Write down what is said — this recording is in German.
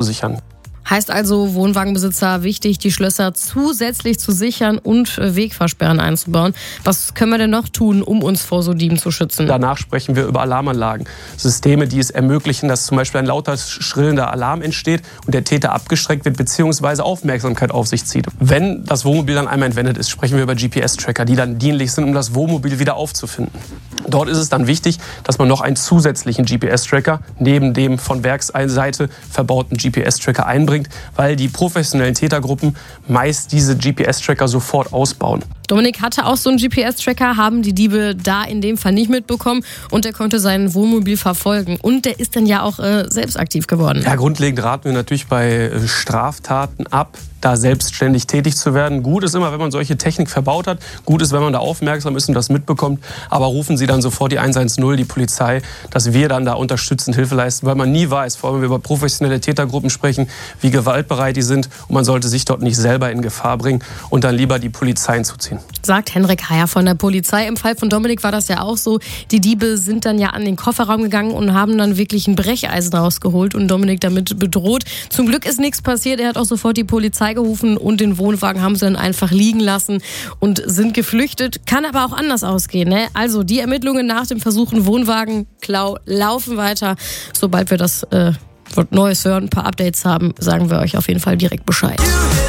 abzusichern. Heißt also, Wohnwagenbesitzer wichtig, die Schlösser zusätzlich zu sichern und Wegversperren einzubauen. Was können wir denn noch tun, um uns vor so Dieben zu schützen? Danach sprechen wir über Alarmanlagen. Systeme, die es ermöglichen, dass zum Beispiel ein lauter, schrillender Alarm entsteht und der Täter abgeschreckt wird bzw. Aufmerksamkeit auf sich zieht. Wenn das Wohnmobil dann einmal entwendet ist, sprechen wir über GPS-Tracker, die dann dienlich sind, um das Wohnmobil wieder aufzufinden. Dort ist es dann wichtig, dass man noch einen zusätzlichen GPS-Tracker neben dem von Werksseite verbauten GPS-Tracker einbringt, weil die professionellen Tätergruppen meist diese GPS-Tracker sofort ausbauen. Dominik hatte auch so einen GPS-Tracker, haben die Diebe da in dem Fall nicht mitbekommen und er konnte sein Wohnmobil verfolgen. Und der ist dann ja auch selbst aktiv geworden. Ja, grundlegend raten wir natürlich bei Straftaten ab, da selbstständig tätig zu werden. Gut ist immer, wenn man solche Technik verbaut hat. Gut ist, wenn man da aufmerksam ist und das mitbekommt. Aber rufen Sie dann sofort die 110, die Polizei, dass wir dann da unterstützend Hilfe leisten, weil man nie weiß, vor allem wenn wir über professionelle Tätergruppen sprechen, wie gewaltbereit die sind. Und man sollte sich dort nicht selber in Gefahr bringen und dann lieber die Polizei hinzuziehen. Sagt Henrik Heyer von der Polizei. Im Fall von Dominik war das ja auch so. Die Diebe sind dann ja an den Kofferraum gegangen und haben dann wirklich ein Brecheisen rausgeholt und Dominik damit bedroht. Zum Glück ist nichts passiert. Er hat auch sofort die Polizei gerufen und den Wohnwagen haben sie dann einfach liegen lassen und sind geflüchtet. Kann aber auch anders ausgehen, ne? Also die Ermittlungen nach dem versuchten Wohnwagenklau laufen weiter. Sobald wir das Neues hören, ein paar Updates haben, sagen wir euch auf jeden Fall direkt Bescheid.